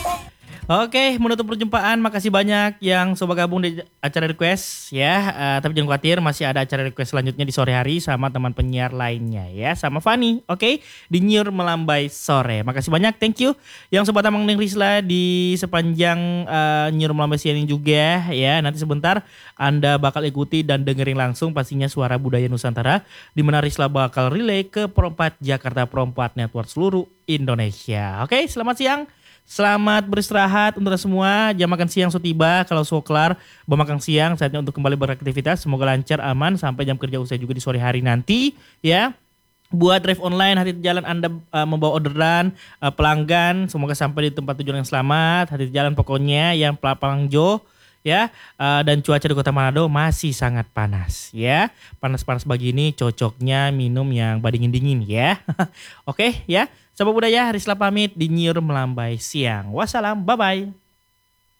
Oke, menutup perjumpaan, makasih banyak yang coba gabung di acara request ya. Tapi jangan khawatir, masih ada acara request selanjutnya di sore hari sama teman penyiar lainnya ya, sama Fani. Oke, di Nyur Melambai Sore. Makasih banyak, thank you. Yang sobat Amang Neng Risla di sepanjang Nyur Melambai Siang juga ya. Nanti sebentar Anda bakal ikuti dan dengerin langsung pastinya suara budaya Nusantara, di mana Risla bakal relay ke Perempat Jakarta, Perempat Network seluruh Indonesia. Oke, selamat siang. Selamat beristirahat untuk semua. Jam makan siang sudah tiba. Kalau sudah kelar bermakan siang, saatnya untuk kembali beraktivitas. Semoga lancar, aman sampai jam kerja usai juga di sore hari nanti ya. Buat drive online, hati di jalan Anda membawa orderan pelanggan, semoga sampai di tempat tujuan yang selamat. Hati di jalan pokoknya yang Palangjo ya. Dan cuaca di Kota Manado masih sangat panas ya. Panas-panas begini cocoknya minum yang dingin-dingin ya. Oke ya. Sahabat budaya, Risla pamit di Nyur Melambai Siang. Wassalam, bye-bye.